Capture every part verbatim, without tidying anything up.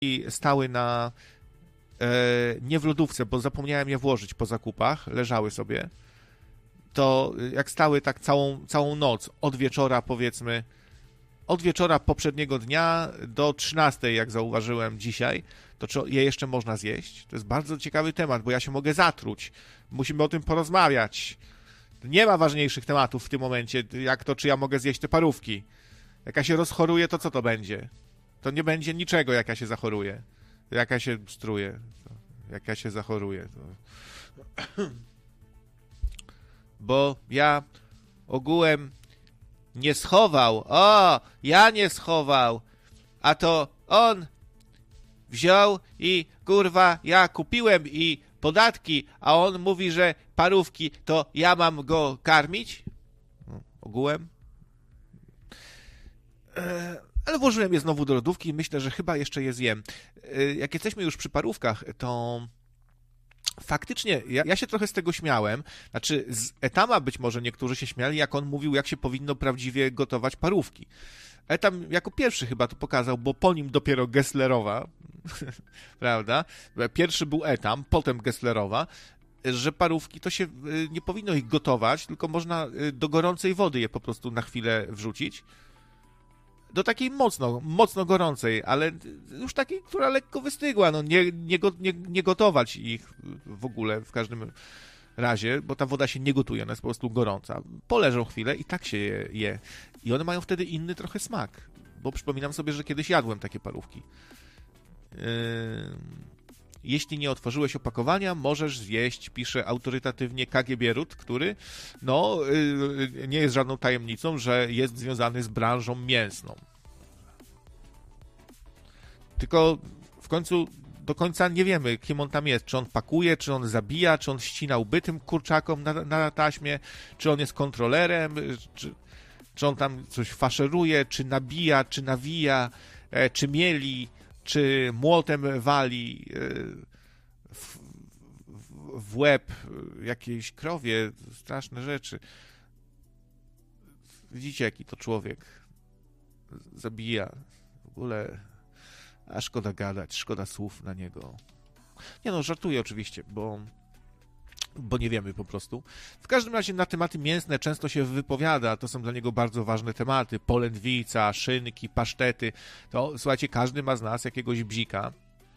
stały na e, nie w lodówce, bo zapomniałem je włożyć po zakupach, leżały sobie, to jak stały tak całą, całą noc, od wieczora powiedzmy, od wieczora poprzedniego dnia do trzynastej, jak zauważyłem dzisiaj, to czy je jeszcze można zjeść? To jest bardzo ciekawy temat, bo ja się mogę zatruć. Musimy o tym porozmawiać. Nie ma ważniejszych tematów w tym momencie, jak to, czy ja mogę zjeść te parówki. Jak ja się rozchoruję, to co to będzie? To nie będzie niczego, jak ja się zachoruję. Jak ja się struję. Jak ja się zachoruję. To... Bo ja ogółem nie schował. O, ja nie schował. A to on wziął i kurwa, ja kupiłem i podatki, a on mówi, że parówki, to ja mam go karmić? No, ogółem. Eee, ale włożyłem je znowu do lodówki i myślę, że chyba jeszcze je zjem. Eee, jak jesteśmy już przy parówkach, to faktycznie ja, ja się trochę z tego śmiałem. Znaczy z Etama być może niektórzy się śmiali, jak on mówił, jak się powinno prawdziwie gotować parówki. Etam jako pierwszy chyba to pokazał, bo po nim dopiero Gesslerowa, prawda? Pierwszy był Etam, potem Gesslerowa, że parówki to się nie powinno ich gotować, tylko można do gorącej wody je po prostu na chwilę wrzucić. Do takiej mocno, mocno gorącej, ale już takiej, która lekko wystygła. No nie, nie, nie, nie gotować ich w ogóle w każdym razie, bo ta woda się nie gotuje, ona jest po prostu gorąca. Poleżą chwilę i tak się je, je. I one mają wtedy inny trochę smak, bo przypominam sobie, że kiedyś jadłem takie parówki. Yy... Jeśli nie otworzyłeś opakowania, możesz zjeść, pisze autorytatywnie K G Bierut, który no, yy, nie jest żadną tajemnicą, że jest związany z branżą mięsną. Tylko w końcu do końca nie wiemy, kim on tam jest. Czy on pakuje, czy on zabija, czy on ścina łby tym kurczakom na, na taśmie, czy on jest kontrolerem, czy, czy on tam coś faszeruje, czy nabija, czy nawija, e, czy mieli, czy młotem wali w, w łeb jakiejś krowie, straszne rzeczy. Widzicie, jaki to człowiek zabija. W ogóle a szkoda gadać, szkoda słów na niego. Nie no, żartuję oczywiście, bo bo nie wiemy po prostu. W każdym razie na tematy mięsne często się wypowiada, to są dla niego bardzo ważne tematy. Polędwica, szynki, pasztety. To słuchajcie, każdy ma z nas jakiegoś bzika.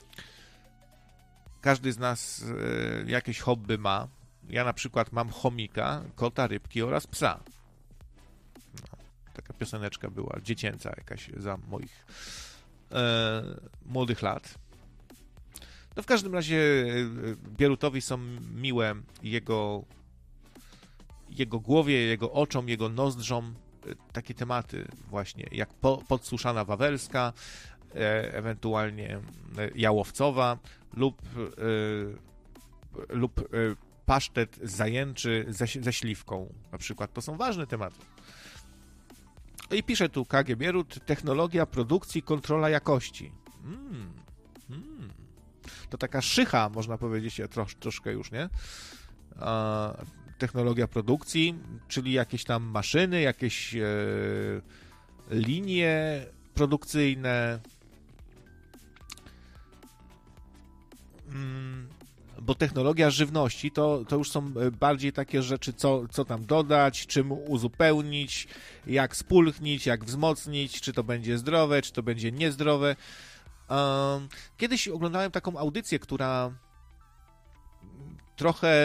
Każdy z nas e, jakieś hobby ma. Ja na przykład mam chomika, kota, rybki oraz psa. No, taka pioseneczka była dziecięca jakaś za moich e, młodych lat. No w każdym razie Bierutowi są miłe jego, jego głowie, jego oczom, jego nozdrzom takie tematy właśnie, jak po, podsuszana wawelska, e, ewentualnie jałowcowa lub, e, lub e, pasztet zajęczy ze, ze śliwką na przykład. To są ważne tematy. I pisze tu K G Bierut, technologia produkcji, kontrola jakości. Mm, mm. To taka szycha, można powiedzieć, trosz, troszkę już, nie? A, technologia produkcji, czyli jakieś tam maszyny, jakieś e, linie produkcyjne. Mm, bo technologia żywności to, to już są bardziej takie rzeczy, co, co tam dodać, czym uzupełnić, jak spulchnić, jak wzmocnić, czy to będzie zdrowe, czy to będzie niezdrowe. Um, kiedyś oglądałem taką audycję, która trochę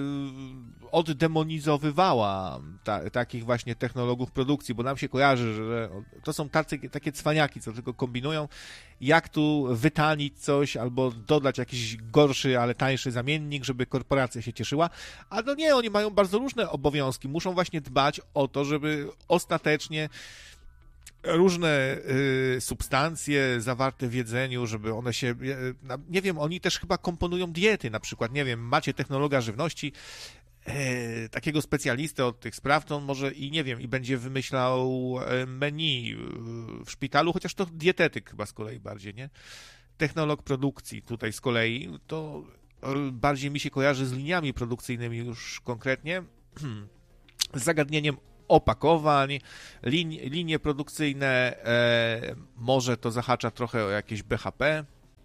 oddemonizowywała ta, takich właśnie technologów produkcji, bo nam się kojarzy, że to są tacy, takie cwaniaki, co tylko kombinują, jak tu wytanić coś albo dodać jakiś gorszy, ale tańszy zamiennik, żeby korporacja się cieszyła, a no nie, oni mają bardzo różne obowiązki, muszą właśnie dbać o to, żeby ostatecznie różne y, substancje zawarte w jedzeniu, żeby one się, y, nie wiem, oni też chyba komponują diety, na przykład, nie wiem, macie technologa żywności, y, takiego specjalistę od tych spraw, to on może i nie wiem, i będzie wymyślał menu w szpitalu, chociaż to dietetyk chyba z kolei bardziej, nie? Technolog produkcji tutaj z kolei, to bardziej mi się kojarzy z liniami produkcyjnymi już konkretnie, z zagadnieniem opakowań, lin, linie produkcyjne, e, może to zahacza trochę o jakieś B H P,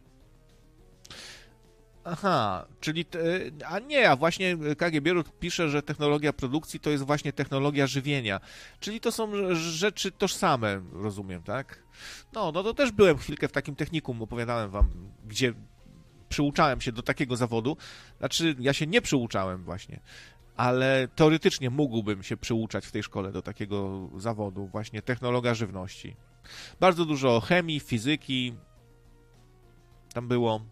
Aha, czyli, te, a nie, a właśnie K G Bierut pisze, że technologia produkcji to jest właśnie technologia żywienia, czyli to są rzeczy tożsame, rozumiem, tak? No, no to też byłem chwilkę w takim technikum, opowiadałem wam, gdzie przyuczałem się do takiego zawodu, znaczy ja się nie przyuczałem właśnie, ale teoretycznie mógłbym się przyuczać w tej szkole do takiego zawodu, właśnie technologa żywności. Bardzo dużo chemii, fizyki tam było.